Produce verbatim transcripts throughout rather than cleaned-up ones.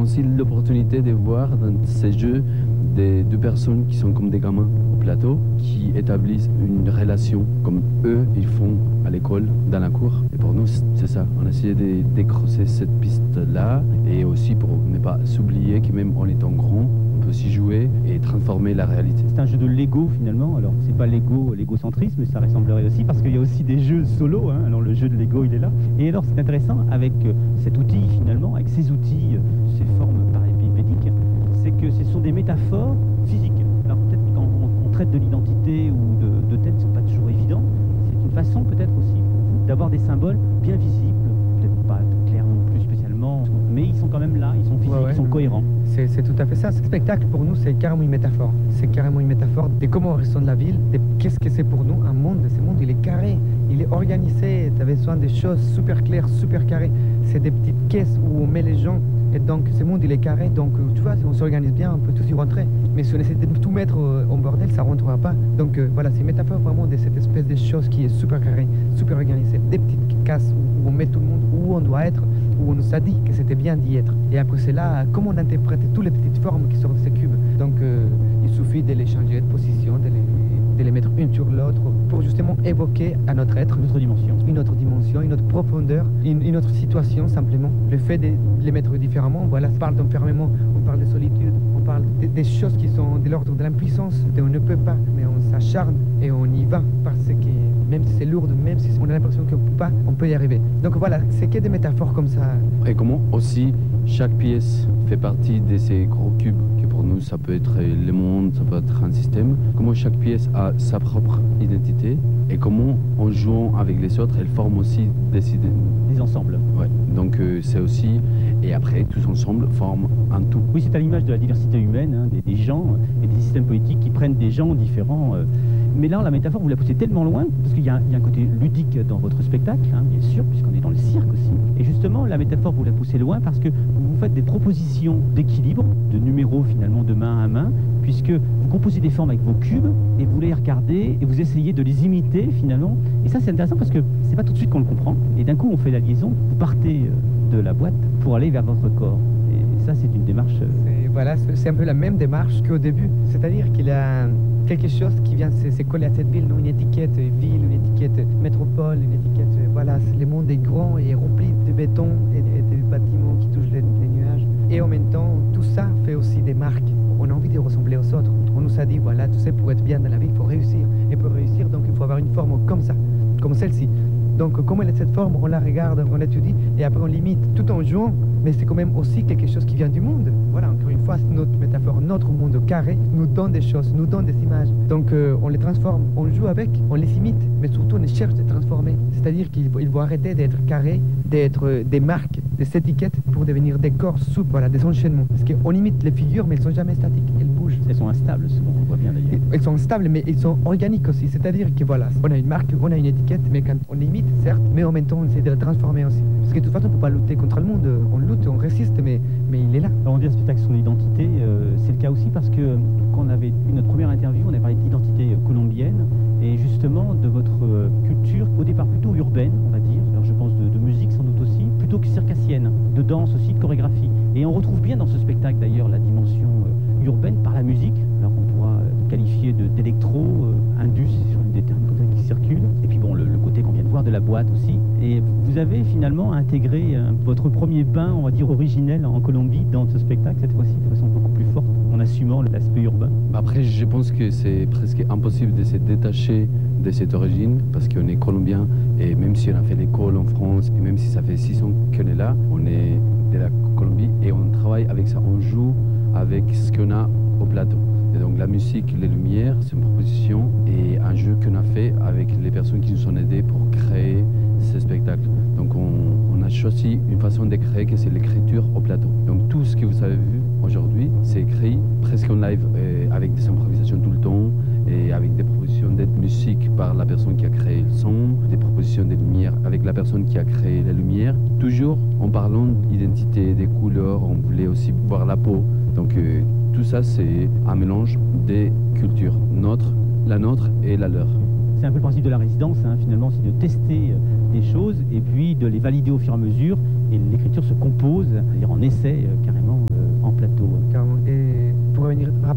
aussi l'opportunité de voir dans ces jeux des deux personnes qui sont comme des gamins au plateau, qui établissent une relation comme eux, ils font à l'école, dans la cour. Et pour nous, c'est ça. On a essayé de décrocher cette piste-là et aussi pour ne pas s'oublier que même en étant grand, on peut aussi jouer et transformer la réalité. C'est un jeu de Lego finalement. Alors c'est pas Lego, l'égocentrisme, mais ça ressemblerait aussi parce qu'il y a aussi des jeux solo. Hein. Alors le jeu de Lego, il est là. Et alors c'est intéressant avec cet outil finalement, avec ces outils, ces formes parallépipédiques, c'est que ce sont des métaphores physiques. Alors peut-être quand on, on traite de l'identité ou de, de thèmes qui ne sont pas toujours évidents, c'est une façon peut-être aussi pour vous d'avoir des symboles bien visibles, peut-être pas clairs non plus spécialement, mais ils sont quand même là, ils sont physiques, ouais, ouais. Ils sont cohérents. C'est, c'est tout à fait ça. Ce spectacle pour nous, c'est carrément une métaphore. C'est carrément une métaphore de comment on ressent la ville, de qu'est-ce que c'est pour nous un monde. Ce monde, il est carré, il est organisé. Tu avais besoin des choses super claires, super carrées. C'est des petites caisses où on met les gens. Et donc ce monde il est carré, donc tu vois, si on s'organise bien, on peut tous y rentrer. Mais si on essaie de tout mettre au bordel, ça ne rentrera pas. Donc euh, voilà, c'est une métaphore vraiment de cette espèce de chose qui est super carrée, super organisée. Des petites cases où on met tout le monde où on doit être, où on nous a dit que c'était bien d'y être. Et après c'est là, comment on interprète toutes les petites formes qui sortent de ces cubes. Donc euh, il suffit de les changer de position, de les, de les mettre une sur l'autre, pour justement évoquer à notre être une autre dimension, une autre dimension, une autre profondeur, une, une autre situation simplement. Le fait de les mettre différemment, voilà, on parle d'enfermement, on parle de solitude, on parle de, des choses qui sont de l'ordre de l'impuissance, on ne peut pas, mais on s'acharne et on y va parce que même si c'est lourd, même si on a l'impression qu'on ne peut pas, on peut y arriver. Donc voilà, c'est que des métaphores comme ça. Et comment aussi chaque pièce fait partie de ces gros cubes, que pour nous ça peut être le monde, ça peut être un système, comment chaque pièce a sa propre identité et comment en jouant avec les autres, elle forme aussi des, des ensembles. Ouais. Donc euh, c'est aussi, et après tous ensemble forment un tout. Oui, c'est à l'image de la diversité humaine, hein, des, des gens et des systèmes politiques qui prennent des gens différents. Euh, mais là, la métaphore, vous la poussez tellement loin, parce qu'il y, y a un côté ludique dans votre spectacle, hein, bien sûr, puisqu'on est dans le cirque aussi. Et justement, la métaphore, vous la poussez loin parce que vous faites des propositions d'équilibre, de numéros finalement de main à main, puisque vous composez des formes avec vos cubes, et vous les regardez, et vous essayez de les imiter finalement. Et ça, c'est intéressant parce que c'est pas tout de suite qu'on le comprend. Et d'un coup, on fait la liaison, vous partez de la boîte pour aller vers votre corps. Et ça, c'est une démarche... Et voilà, c'est un peu la même démarche qu'au début. C'est-à-dire qu'il y a quelque chose qui vient se, se coller à cette ville, non, une étiquette ville, une étiquette métropole, une étiquette... Voilà, le monde est grand et rempli de béton et de, de bâtiments qui touchent les, les nuages. Et en même temps, tout ça fait aussi des marques. On a envie de ressembler aux autres. On nous a dit, voilà, tu sais, pour être bien dans la vie, il faut réussir. Et pour réussir, donc, il faut avoir une forme comme ça, comme celle-ci. Donc, comme elle est cette forme, on la regarde, on l'étudie, et après on l'imite tout en jouant, mais c'est quand même aussi quelque chose qui vient du monde. Voilà, encore une fois, notre métaphore, notre monde carré nous donne des choses, nous donne des images. Donc, euh, on les transforme, on joue avec, on les imite, mais surtout on cherche de transformer. C'est-à-dire qu'il faut, il faut arrêter d'être carré, d'être euh, des marques, des étiquettes, pour devenir des corps souples, voilà, des enchaînements. Parce qu'on imite les figures, mais elles sont jamais statiques, elles bougent. Elles sont instables, souvent, on voit bien d'ailleurs. Elles sont instables, mais elles sont organiques aussi. C'est-à-dire que voilà, on a une marque, on a une étiquette, mais quand on imite, certes, mais en même temps on essaie de la transformer aussi. Parce que de toute façon on ne peut pas lutter contre le monde, on lutte, on résiste, mais, mais il est là. Alors on dit un spectacle sur son identité, euh, c'est le cas aussi parce que quand on avait eu notre première interview, on avait parlé d'identité colombienne et justement de votre euh, culture, au départ plutôt urbaine, on va dire, alors je pense de, de musique sans doute aussi, plutôt que circassienne, de danse aussi, de chorégraphie. Et on retrouve bien dans ce spectacle d'ailleurs la dimension euh, urbaine par la musique, alors qu'on pourra euh, qualifier de, d'électro, euh, indus, sur une des termes comme ça qui circulent, et puis bon, le, le côté qu'on vient de voir de la boîte aussi. Et vous avez finalement intégré euh, votre premier bain, on va dire originel en Colombie dans ce spectacle, cette fois-ci de façon beaucoup plus forte, en assumant l'aspect urbain. Après, je pense que c'est presque impossible de se détacher de cette origine, parce qu'on est colombien, et même si on a fait l'école en France, et même si ça fait six ans qu'on est là, on est de la Colombie, et on travaille avec ça, on joue avec ce qu'on a au plateau. Et donc la musique, les lumières, c'est une proposition et un jeu qu'on a fait avec les personnes qui nous ont aidés pour créer ce spectacle. Donc on, on a choisi une façon de créer que c'est l'écriture au plateau. Donc tout ce que vous avez vu aujourd'hui, c'est écrit presque en live euh, avec des improvisations tout le temps et avec des propositions d'aide musique par la personne qui a créé le son, des propositions de lumière avec la personne qui a créé la lumière. Toujours en parlant d'identité, des couleurs, on voulait aussi voir la peau. Donc euh, tout ça, c'est un mélange des cultures, notre, la nôtre et la leur. C'est un peu le principe de la résidence, hein, finalement, c'est de tester des choses et puis de les valider au fur et à mesure. Et l'écriture se compose, c'est-à-dire en essai euh, carrément. Euh,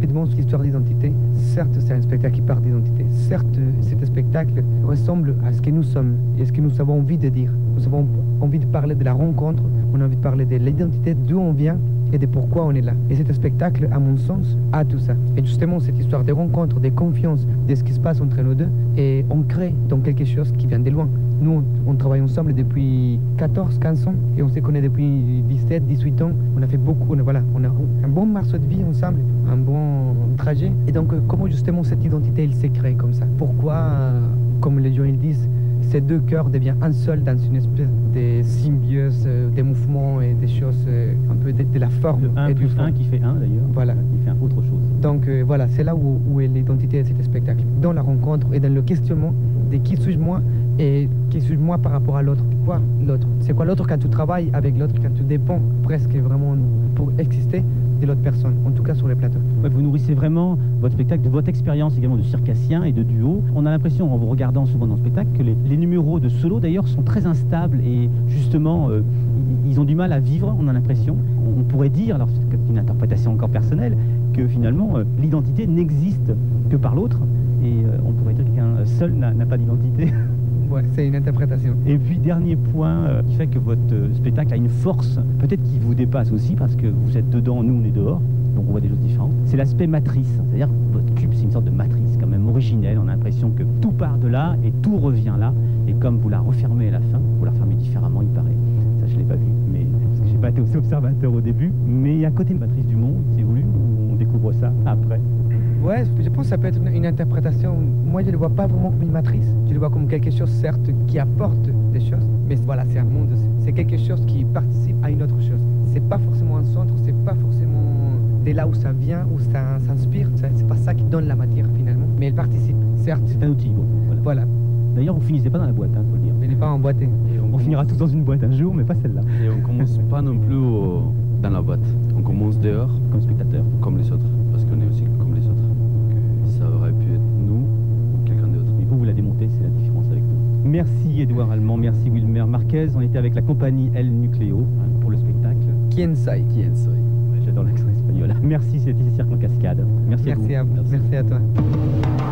rapidement sur l'histoire d'identité. Certes, c'est un spectacle qui parle d'identité. Certes, cet spectacle ressemble à ce que nous sommes et ce que nous avons envie de dire. Nous avons envie de parler de la rencontre, on a envie de parler de l'identité, d'où on vient et de pourquoi on est là. Et cet spectacle, à mon sens, a tout ça. Et justement, cette histoire de rencontre, de confiance, de ce qui se passe entre nous deux, et on crée donc quelque chose qui vient de loin. Nous, on, on travaille ensemble depuis quatorze, quinze ans, et on se connaît depuis dix-sept, dix-huit ans. On a fait beaucoup, on a, voilà, on a un bon morceau de vie ensemble, un bon trajet. Et donc, comment justement cette identité, elle s'est créée comme ça? Pourquoi, euh, comme les gens ils disent, ces deux cœurs deviennent un seul dans une espèce de symbiose, euh, des mouvements et des choses euh, un peu de, de la forme Le un et du plus fond. un qui fait un d'ailleurs, Voilà. qui fait un autre chose. Donc euh, voilà, c'est là où, où est l'identité de cet spectacle. Dans la rencontre et dans le questionnement de qui suis-je moi et qui suis-je moi par rapport à l'autre. Quoi l'autre? C'est quoi l'autre quand tu travailles avec l'autre, quand tu dépends presque vraiment pour exister de l'autre personne, en tout cas sur les plateaux. Ouais, vous nourrissez vraiment votre spectacle de votre expérience également de circassien et de duo. On a l'impression, en vous regardant souvent dans le spectacle, que les, les numéros de solo d'ailleurs sont très instables et justement euh, ils ont du mal à vivre, on a l'impression. On pourrait dire, alors c'est une interprétation encore personnelle, que finalement euh, l'identité n'existe que par l'autre et euh, on pourrait dire que quelqu'un seul n'a n'a pas d'identité. Ouais, c'est une interprétation. Et puis dernier point euh, qui fait que votre euh, spectacle a une force, peut-être qui vous dépasse aussi parce que vous êtes dedans, nous on est dehors, donc on voit des choses différentes. C'est l'aspect matrice, c'est-à-dire que votre cube c'est une sorte de matrice quand même originelle, on a l'impression que tout part de là et tout revient là, et comme vous la refermez à la fin, vous la refermez différemment il paraît, ça je l'ai pas vu, mais parce que j'ai pas été aussi observateur au début, mais à côté de matrice du monde, c'est voulu, ou on découvre ça après. Ouais, je pense que ça peut être une, une interprétation. Moi, je ne le vois pas vraiment comme une matrice. Je le vois comme quelque chose, certes, qui apporte des choses. Mais voilà, c'est un monde. C'est quelque chose qui participe à une autre chose. C'est pas forcément un centre, c'est pas forcément de là où ça vient, où ça s'inspire. C'est pas ça qui donne la matière finalement. Mais elle participe, certes. C'est un outil, bon, voilà. Voilà. D'ailleurs, vous finissez pas dans la boîte, hein, faut le dire. Mais elle n'est pas emboîtée. Et On finira tous dans une boîte un jour, mais pas celle-là, Et on commence pas non plus au- dans la boîte. On commence dehors, comme spectateur. comme les autres, parce qu'on est aussi comme les autres. Donc, euh, ça aurait pu être nous ou quelqu'un d'autre. Et vous, vous la démontez, c'est la différence avec nous. Merci Édouard Allemand, merci Wilmer Marquez. On était avec la compagnie El Nucléo hein, pour le spectacle. Quién sabe. Qui est ça? J'adore l'accent espagnol. Merci, c'était Cirque en Cascade. Merci, à vous. Merci à vous. Merci à toi.